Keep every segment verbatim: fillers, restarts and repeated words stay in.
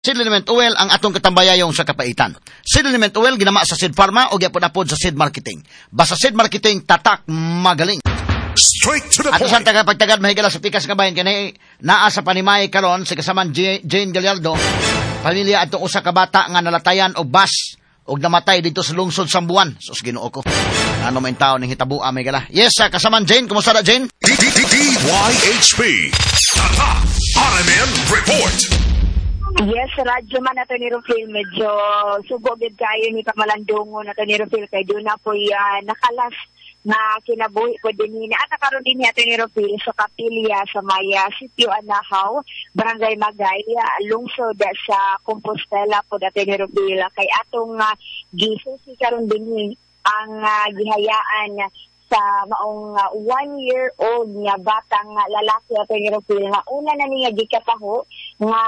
Seed element oil ang atong katambayayong sa kapaitan. Seed element oil ginama sa Seed Pharma o gyapon-apod sa Seed Marketing. Basta Seed Marketing tatak magaling. Straight to the At point. sa tagapagtagad mahigala sa pikas kabayan kanay naa sa panimay karon si kasaman J- Jane Gallardo, pamilya adtong usa ka bata nga nalatayan og bus og namatay dito sa lungsod Sambuan. Sus Ginoo ko. Ano man tawo ning hitabo may gala. Yes, sa kasaman Jane, kumusta na Jane? D Y H P. Tata R M N Report. Yes, radyo man nato ni Rufil, medyo subogid kayo ni Pamalandungo nato ni Rufil, kay doon na po uh, nakalas na kinabuhi po din ni at nakaroon din nato ni Rufil sa Kapilya sa Maya, Sitio Anahaw, Barangay Magaya, lungsod sa Compostela po nato ni Rufil, kay atong uh, gisusi karon din ang uh, gihayaan sa maong uh, one-year-old nga batang uh, lalaki ato ni Rufil nga una na niya gikataho nga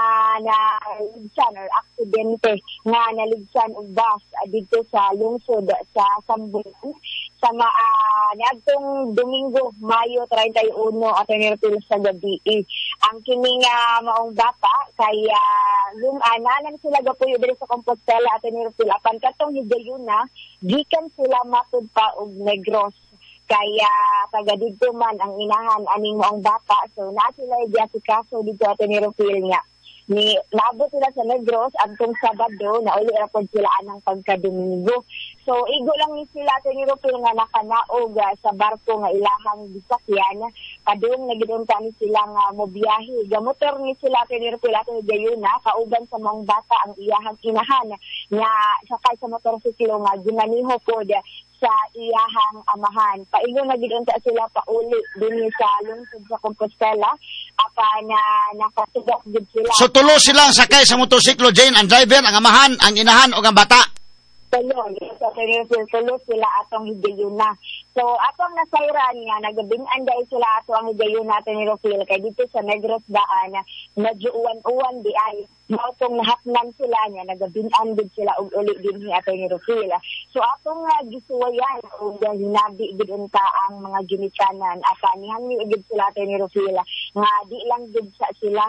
naligsan or aksidente nga naligsan og bus uh, dito sa lungsod sa Sambuan sa uh, niadtong Domingo, Mayo thirty-one ato ni Rufil sa gabi. Ang kining uh, maong bata kay uh, lumananan sila gapuyo diri sa Compostela ato ni Rufil apan katong higayuna gikan sila matud pa og Negros. Kaya taga dito man ang inahan aning moong bata, so na sila i-asikaso dito ato ni Rufil niya. Ni naabot sila sa Negros adtong Sabado na uli ra pod sila anang pagka-Domingo. So igo lang ni sila ato ni Rufil nga nakanaog uh, sa barko nga ilahang gisakyan. Padung nagidunta ni sila nga mobiyahe. Gamotor ni sila ato ni Rufil ato gayuna kauban sa moong bata ang iyahang inahan nga sakay sa motorsiklo nga ginaniho pod sa iyahang amahan. Paingon na gidunta sila pauli din sa lungsod sa Compostela apan na uh, nakatugak gid sila. So tulo silang sakay sa motorsiklo, Jane, ang driver, ang amahan, ang inahan o ang bata. Tulo, sa tulo sila atong higayuna. So atong nasayran nga nagabin-an dahil sila ato ang higayuna ato ni Rufil kay dito sa Negros daan medyo uwan-uwan di ay mautong nahapnan sila niya nagabin-an gid sila og uli dinhi ato ni Rufil. So atong uh, gisuwayan og hinabi gid unta ang mga ginikanan apan nihangi gid sila ato ni Rufil nga di lang gid sa sila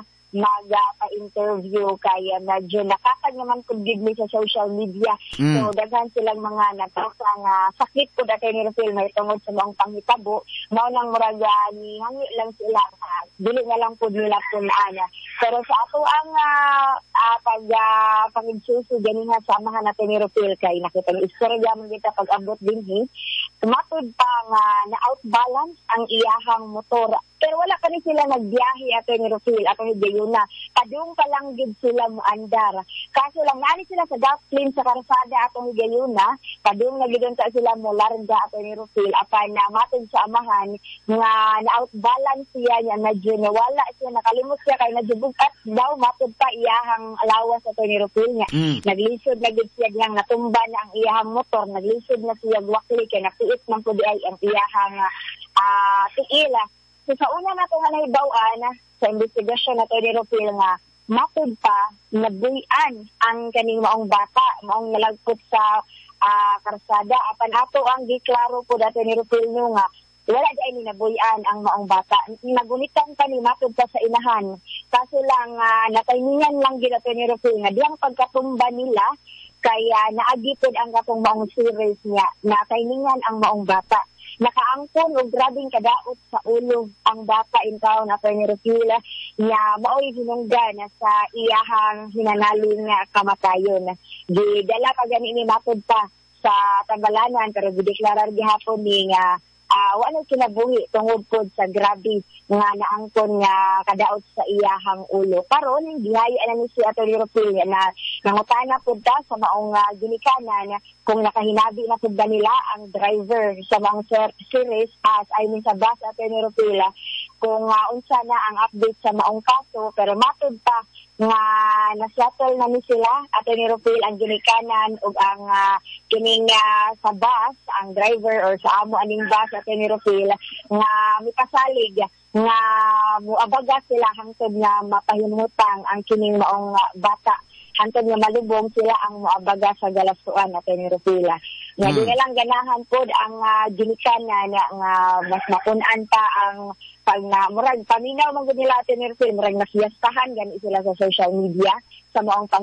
mag-pa-interview kaya medyo nakakanyaman kung gidmi sa social media. Mm. So, daghan silang mga nagkasa nga sakit ko dati ni Rufil may tungod sa mga panghitabo. Maunang muraga ni hangi lang sila. Dili na lang po nila punaan. Pero sa ato ang uh, uh, pag uh, pangigsuso ganiha samahan natin ni Rufil kay nakita ng istorya man kita pag-abot din eh. Tumatod pa nga uh, na-outbalance ang iyahang motor. Pero wala pa rin sila nagbiyahe ato ni Rufil, ato ni Gayuna. Padung pa lang gid sila muandar. Kaso lang, nani sila sa Daplin sa karsada ato ni Gayuna, padung na gidon sa sila mo larga ato ni Rufil. Apan na matod sa amahan, nga na-outbalance siya niya, medyo nawala siya, nakalimot siya, kaya najubugat daw, matod pa iyahang alawas ato ni Rufil niya. Mm. Naglisod na gid siya diyang natumba na ang iyahang motor, naglisod na siya guwakli, kaya napiit man po di ay ang iyahang uh, tiila. So sa una na ito nga nahibawan sa investigasyon na ito ni Rufil nga matod pa nabuyan ang kaning maong bata, maong nalagpot sa uh, karsada. Apan ato ang giklaro po dati ni Rufil nyo nga wala dahil ni nabuyan ang maong bata. Nagunitan pa ni matod pa sa inahan. Kaso lang uh, natayningan lang ginato ni Rufil nga diyang pagkatumba nila kaya naagipod ang katong maong series niya. Natayningan ang maong bata. Nakaangkon og grabing kadaot sa ulo ang bata in town na ni Rufil nga mao'y hinungdan sa iyahang hinanaling kamatayon. Gidala pa gani ni matod pa sa Tambalanan pero gideklarar gihapon ni nga uh, wala kinabuhi tungod pod sa grabe nga naangkon nga kadaot sa iyahang ulo. Karon gihaya na ni si ato ni Rufil na nangutana pod ta sa maong uh, ginikanan kung nakahinabi na pod ba nila ang driver sa mga series as I mean sa bus ato ni Rufil kung uh, unsa na ang update sa maong kaso pero matod pa nga na-settle na ni sila ato ni Rufil ang ginikanan ug ang uh, kining uh, sa bus ang driver or sa amo aning bus ato ni Rufil nga mipasalig nga muabaga sila hangtod nga mapahimutan ang kining maong uh, bata hangtod nga malubong sila ang muabaga sa galasuan ato ni Rufil. Nga hmm. di na lang ganahan pod ang uh, ginikanan nga uh, mas mapunan pa ang pag na murag paminaw man gud nila ato ni Rufil murag nasiyastahan gani sila sa social media sa maong